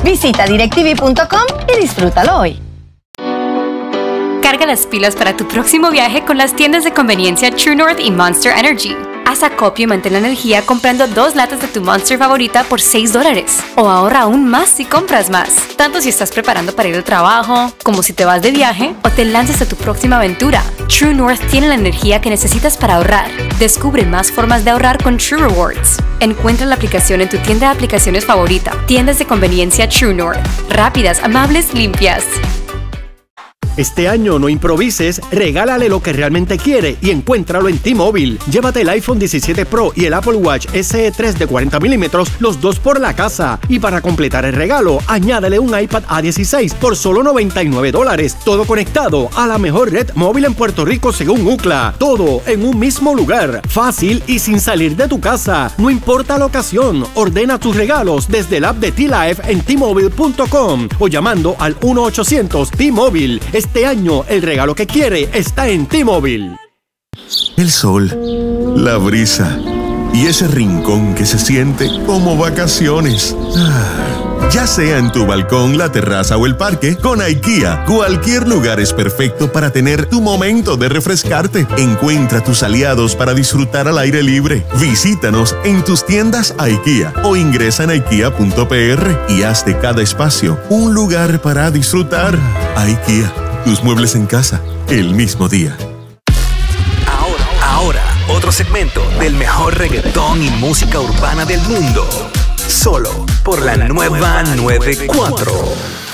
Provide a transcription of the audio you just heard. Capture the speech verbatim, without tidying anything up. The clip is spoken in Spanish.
Visita directv punto com y disfrútalo hoy. Carga las pilas para tu próximo viaje con las tiendas de conveniencia True North y Monster Energy. Haz acopio y mantén la energía comprando dos latas de tu Monster favorita por seis dólares. O ahorra aún más si compras más. Tanto si estás preparando para ir al trabajo, como si te vas de viaje o te lanzas a tu próxima aventura. True North tiene la energía que necesitas para ahorrar. Descubre más formas de ahorrar con True Rewards. Encuentra la aplicación en tu tienda de aplicaciones favorita. Tiendas de conveniencia True North. Rápidas, amables, limpias. Este año no improvises, regálale lo que realmente quiere y encuéntralo en T-Mobile. Llévate el iPhone diecisiete Pro y el Apple Watch S E tres de cuarenta milímetros, los dos por la casa. Y para completar el regalo, añádele un iPad A dieciséis por solo noventa y nueve dólares. Todo conectado a la mejor red móvil en Puerto Rico según Ookla. Todo en un mismo lugar, fácil y sin salir de tu casa. No importa la ocasión, ordena tus regalos desde el app de T-Life en T Mobile punto com o llamando al uno ochocientos T-Mobile. Este año, el regalo que quiere está en T-Mobile. El sol, la brisa y ese rincón que se siente como vacaciones. Ah, ya sea en tu balcón, la terraza o el parque, con IKEA, cualquier lugar es perfecto para tener tu momento de refrescarte. Encuentra tus aliados para disfrutar al aire libre. Visítanos en tus tiendas IKEA o ingresa en ikea punto p r y haz de cada espacio un lugar para disfrutar. IKEA. Tus muebles en casa, el mismo día. Ahora, ahora, otro segmento del mejor reggaetón y música urbana del mundo. Solo por la nueva noventa y cuatro.